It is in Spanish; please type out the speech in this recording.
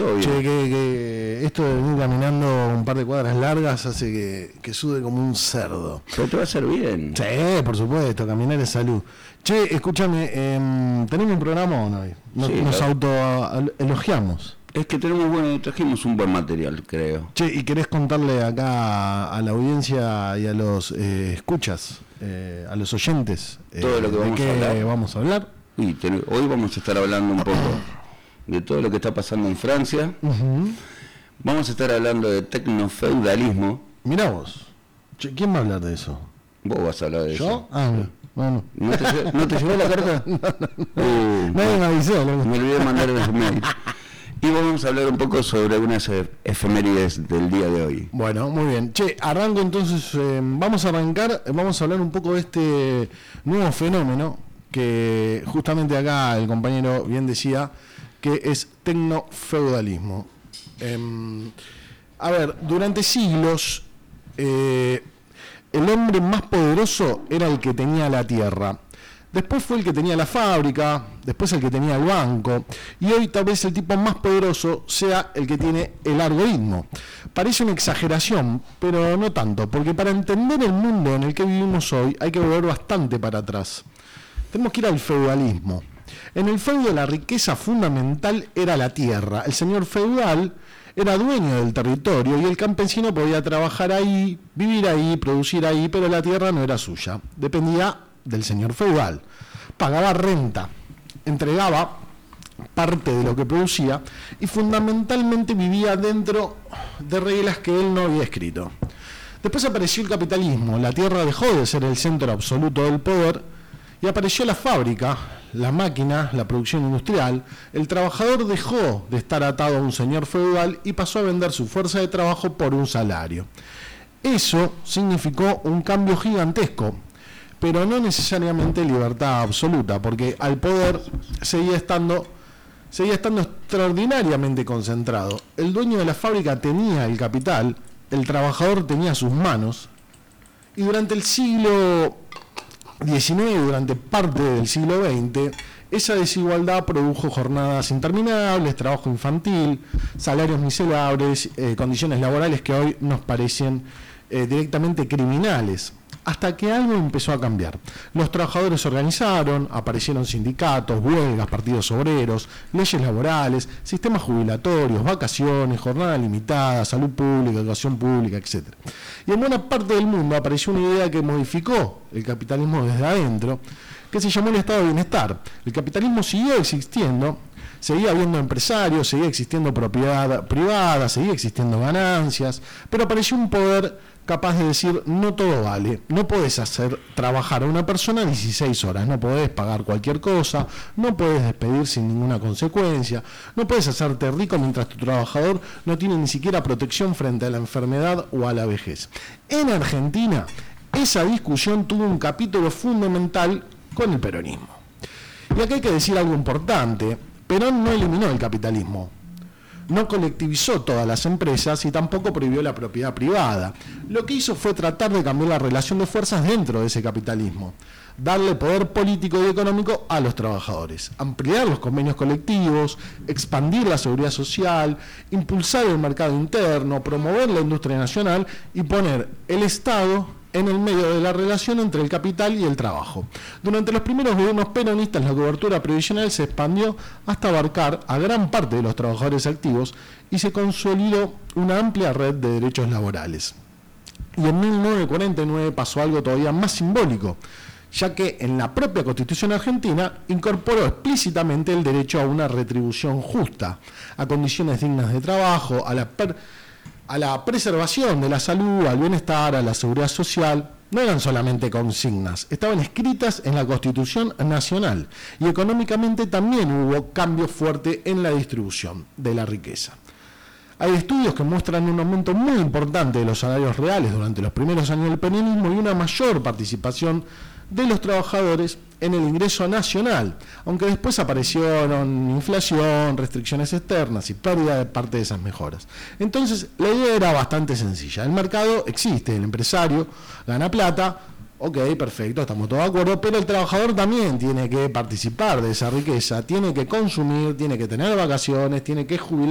Todo bien. Che, que esto de venir caminando un par de cuadras largas hace que sude como un cerdo. Pero te va a hacer bien. Sí, por supuesto, caminar es salud. Che, escúchame, ¿tenemos un programa o no hoy? Sí, Nos claro. autoelogiamos. Es que trajimos un buen material, creo. Che, ¿y querés contarle acá a la audiencia y a los escuchas, a los oyentes, Todo lo que de vamos a qué hablar. vamos a hablar? Y hoy vamos a estar hablando un poco de todo lo que está pasando en Francia. Uh-huh. Vamos a estar hablando de tecnofeudalismo. Mirá vos. Che, ¿quién va a hablar de eso? Vos vas a hablar de ¿Yo? eso. Ah, bueno. ¿No te llegó la carta? Nadie me avisó. loco. Me olvidé de mandar el mail. Y vamos a hablar un poco sobre algunas efemérides del día de hoy. Bueno, muy bien. Che, arranco entonces, vamos a hablar un poco de este nuevo fenómeno que justamente acá el compañero bien decía, que es tecnofeudalismo. A ver, durante siglos el hombre más poderoso era el que tenía la tierra. Después fue el que tenía la fábrica, después el que tenía el banco, y hoy tal vez el tipo más poderoso sea el que tiene el algoritmo. Parece una exageración, pero no tanto, porque para entender el mundo en el que vivimos hoy hay que volver bastante para atrás. Tenemos que ir al feudalismo. En el feudo la riqueza fundamental era la tierra. El señor feudal era dueño del territorio y el campesino podía trabajar ahí, vivir ahí, producir ahí, pero la tierra no era suya. Dependía del señor feudal. Pagaba renta, entregaba parte de lo que producía y fundamentalmente vivía dentro de reglas que él no había escrito. Después apareció el capitalismo, la tierra dejó de ser el centro absoluto del poder y apareció la fábrica, la máquina, la producción industrial. El trabajador dejó de estar atado a un señor feudal y pasó a vender su fuerza de trabajo por un salario. Eso significó un cambio gigantesco, pero no necesariamente libertad absoluta, porque al poder seguía estando extraordinariamente concentrado. El dueño de la fábrica tenía el capital, el trabajador tenía sus manos, y durante el siglo XIX, durante parte del siglo XX, esa desigualdad produjo jornadas interminables, trabajo infantil, salarios miserables, condiciones laborales que hoy nos parecen directamente criminales. Hasta que algo empezó a cambiar. Los trabajadores se organizaron, aparecieron sindicatos, huelgas, partidos obreros, leyes laborales, sistemas jubilatorios, vacaciones, jornada limitada, salud pública, educación pública, etc. Y en buena parte del mundo apareció una idea que modificó el capitalismo desde adentro, que se llamó el estado de bienestar. El capitalismo siguió existiendo, seguía habiendo empresarios, seguía existiendo propiedad privada, seguía existiendo ganancias, pero apareció un poder capaz de decir, no todo vale, no podés hacer trabajar a una persona 16 horas, no podés pagar cualquier cosa, no podés despedir sin ninguna consecuencia, no podés hacerte rico mientras tu trabajador no tiene ni siquiera protección frente a la enfermedad o a la vejez. En Argentina, esa discusión tuvo un capítulo fundamental con el peronismo. Y acá hay que decir algo importante: Perón no eliminó el capitalismo, no colectivizó todas las empresas y tampoco prohibió la propiedad privada. Lo que hizo fue tratar de cambiar la relación de fuerzas dentro de ese capitalismo, darle poder político y económico a los trabajadores, ampliar los convenios colectivos, expandir la seguridad social, impulsar el mercado interno, promover la industria nacional y poner el Estado en el medio de la relación entre el capital y el trabajo. Durante los primeros gobiernos peronistas, la cobertura previsional se expandió hasta abarcar a gran parte de los trabajadores activos y se consolidó una amplia red de derechos laborales. Y en 1949 pasó algo todavía más simbólico, ya que en la propia Constitución argentina incorporó explícitamente el derecho a una retribución justa, a condiciones dignas de trabajo, a la preservación de la salud, al bienestar, a la seguridad social. No eran solamente consignas, estaban escritas en la Constitución Nacional, y económicamente también hubo cambio fuerte en la distribución de la riqueza. Hay estudios que muestran un aumento muy importante de los salarios reales durante los primeros años del peronismo y una mayor participación de los trabajadores en el ingreso nacional, aunque después aparecieron inflación, restricciones externas y pérdida de parte de esas mejoras. Entonces, la idea era bastante sencilla. El mercado existe, el empresario gana plata, ok, perfecto, estamos todos de acuerdo, pero el trabajador también tiene que participar de esa riqueza, tiene que consumir, tiene que tener vacaciones, tiene que jubilar.